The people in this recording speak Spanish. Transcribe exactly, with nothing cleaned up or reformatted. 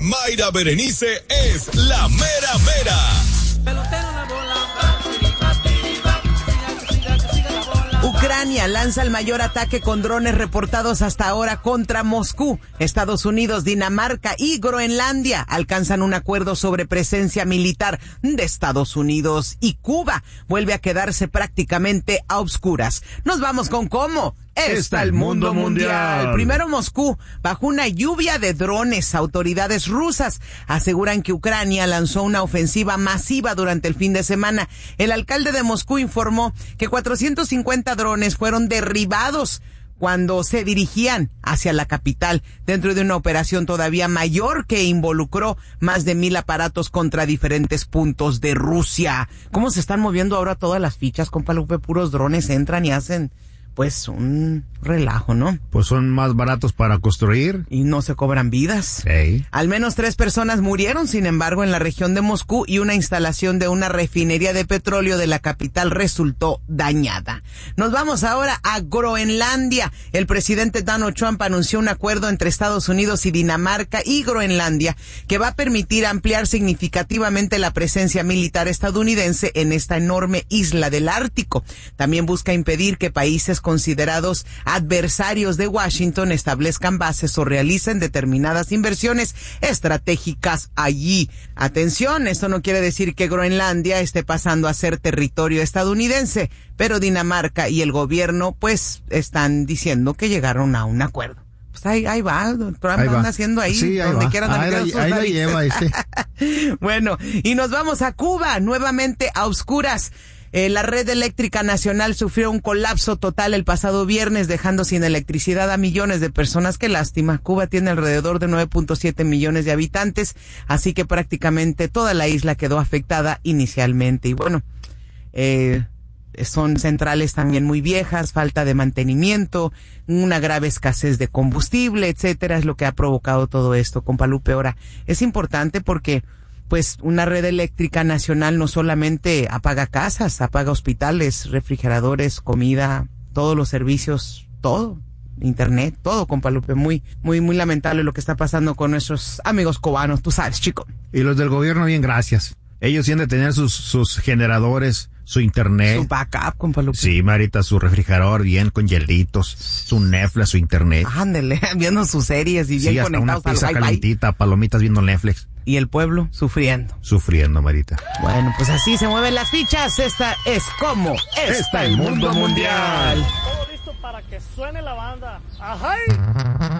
Mayra Berenice es la mera mera. Pelotero la bola. Ucrania lanza el mayor ataque con drones reportados hasta ahora contra Moscú. Estados Unidos, Dinamarca y Groenlandia alcanzan un acuerdo sobre presencia militar de Estados Unidos, y Cuba vuelve a quedarse prácticamente a obscuras. Nos vamos con cómo está el mundo mundial. Primero Moscú, bajo una lluvia de drones. Autoridades rusas aseguran que Ucrania lanzó una ofensiva masiva durante el fin de semana. El alcalde de Moscú informó que cuatrocientos cincuenta drones fueron derribados cuando se dirigían hacia la capital, dentro de una operación todavía mayor que involucró más de mil aparatos contra diferentes puntos de Rusia. ¿Cómo se están moviendo ahora todas las fichas, compa Lupe? Puros drones entran y hacen pues un relajo, ¿no? Pues son más baratos para construir. Y no se cobran vidas. Sí. Al menos tres personas murieron, sin embargo, en la región de Moscú, y una instalación de una refinería de petróleo de la capital resultó dañada. Nos vamos ahora a Groenlandia. El presidente Donald Trump anunció un acuerdo entre Estados Unidos y Dinamarca y Groenlandia que va a permitir ampliar significativamente la presencia militar estadounidense en esta enorme isla del Ártico. También busca impedir que países considerados adversarios de Washington establezcan bases o realicen determinadas inversiones estratégicas allí. Atención, esto no quiere decir que Groenlandia esté pasando a ser territorio estadounidense, pero Dinamarca y el gobierno pues están diciendo que llegaron a un acuerdo. Pues ahí, ahí va, Trump ahí va. anda haciendo ahí, sí, ahí donde va. quieran. Ahí, ahí, ahí la lleva ese. Bueno, y nos vamos a Cuba, nuevamente a oscuras. Eh, la red eléctrica nacional sufrió un colapso total el pasado viernes, dejando sin electricidad a millones de personas. Qué lástima. Cuba tiene alrededor de nueve punto siete millones de habitantes, así que prácticamente toda la isla quedó afectada inicialmente. Y bueno, eh, son centrales también muy viejas, falta de mantenimiento, una grave escasez de combustible, etcétera, es lo que ha provocado todo esto, compa Lupe. Ahora, es importante porque pues una red eléctrica nacional no solamente apaga casas, apaga hospitales, refrigeradores, comida, todos los servicios, todo, internet, todo, compa Lupe. Muy, muy, muy lamentable lo que está pasando con nuestros amigos cubanos, tú sabes, chico. Y los del gobierno, bien, gracias. Ellos tienen que tener sus, sus generadores, su internet. Su backup, compa Lupe. Sí, Marita, su refrigerador bien con hielitos, su Netflix, su internet. Ándele, viendo sus series y bien sí, hasta conectados una pizza al Wi-Fi. calentita, palomitas viendo Netflix. Y el pueblo sufriendo. Sufriendo, Marita. Bueno, pues así se mueven las fichas. Esta es como está, está el mundo mundial. Todo listo para que suene la banda. ¡Ajá!